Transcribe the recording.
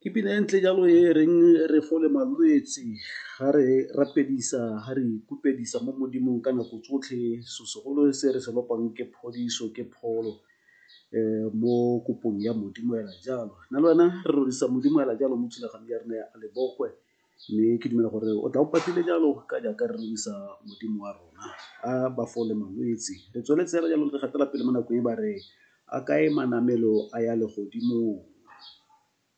Ke pina e ntle jalo e reng re fole malwetse ga re rapedisa ga re ikupedisa mo modimong ka nako tsotlhe segolo se re se lopang ke phodiso ke pholo mo kopong ya modimo hela jalo. Nna le wena re rorisa modimo hela jalo mo thulaganyo ya rena ya Lebokwe, mme ke dumela gore o tla o patile jalo ka jaaka re rorisa modimo wa rona a ba fole malwetse. Re tsweletse hela jalo re gatela pele mo nakong e ba re a kae manamelo a ya legodimong.